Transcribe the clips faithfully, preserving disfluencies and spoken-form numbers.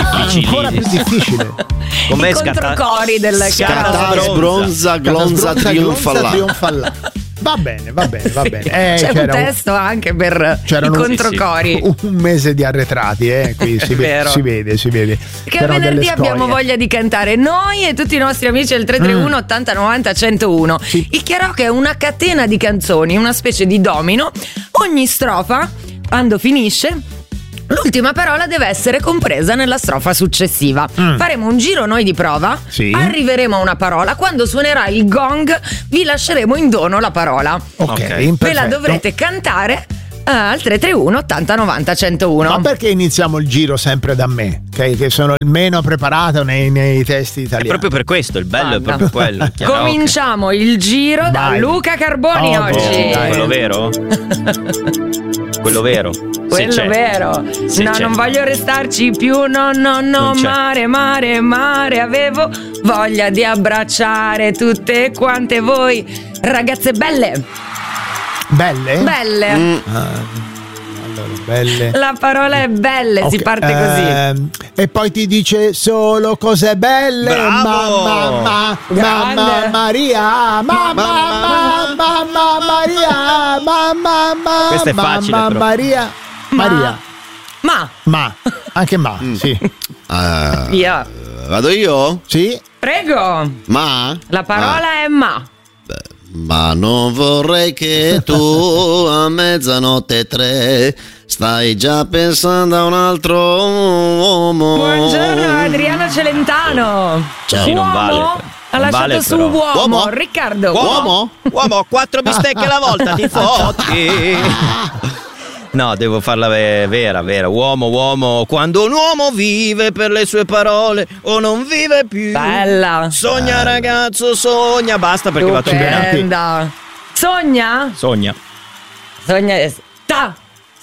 ancora più difficile. Com'è I controcori del Scata, sbronza, glonza, trionfalla. Va bene, va bene, va bene. Eh, c'è un testo un, anche per i controcori. Un, un mese di arretrati, eh, qui si, ve, si vede, si vede. Che a venerdì abbiamo voglia di cantare noi e tutti i nostri amici del tre tre uno ottanta novanta centouno. Sì. Il karaoke è una catena di canzoni, una specie di domino. Ogni strofa, quando finisce, l'ultima parola deve essere compresa nella strofa successiva. Mm. Faremo un giro noi di prova, sì. Arriveremo a una parola, quando suonerà il gong vi lasceremo in dono la parola. Ok, ve la dovrete cantare al tre tre uno ottanta novanta centouno. Ma perché iniziamo il giro sempre da me? Che, che sono il meno preparato nei, nei testi italiani. È proprio per questo, il bello Guarda. È proprio quello. Cominciamo il giro Vai. Da Luca Carboni oh, oggi. Oh, quello vero? Quello vero. Quello vero. Se no, c'è. Non voglio restarci più. No, no, no. Mare, mare, mare. Avevo voglia di abbracciare tutte quante voi ragazze belle. Belle? Belle. Mm. Ah, allora, belle. La parola è belle, okay. Si parte eh, così. E poi ti dice solo cose belle. Bravo. Mamma, mamma Maria. Mamma, mamma Maria. Mamma, mamma. Questa è facile, mamma però. Maria. Ma. Maria. Ma. Ma. Anche ma, mm. sì. Uh, Via. Vado io? Sì. Prego. Ma. La parola ma. È ma. Ma non vorrei che tu a mezzanotte tre stai già pensando a un altro uomo. Buongiorno Adriano Celentano. Ciao. Sì, non vale. Ha lasciato vale, su però. uomo. Uomo? Riccardo. Uomo? Uomo, quattro bistecche alla volta, ti fotti. No, devo farla vera, vera. Uomo, uomo, quando un uomo vive per le sue parole o non vive più. Bella. Sogna Bella. Ragazzo, sogna. Basta perché faccio bene. Sogna? Sogna. Sogna. Ta.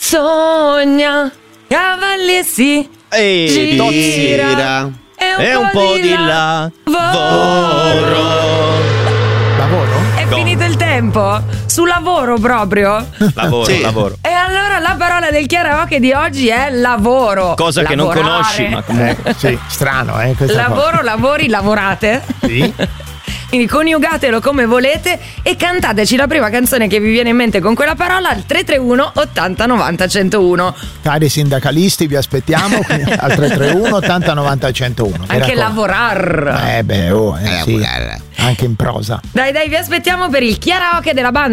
Sogna. Cavalli e si. E gira. E un, e po, un po' di di là. là. Lavoro. Lavoro? È Come? Finito il tempo? Su lavoro proprio? Lavoro, sì. lavoro. E allora la parola del karaoke di oggi è lavoro. Cosa Lavorare. Che non conosci, ma comunque. Eh, sì, strano, eh. Lavoro, cosa. lavori, lavorate. Sì. Quindi coniugatelo come volete e cantateci la prima canzone che vi viene in mente con quella parola al tre tre uno ottanta novanta centouno. Cari sindacalisti, vi aspettiamo al tre tre uno ottanta novanta centouno. Anche lavorar. Eh beh, oh, eh, Eh, sì. lavorare. Anche in prosa. Dai, dai, vi aspettiamo per il karaoke della banda.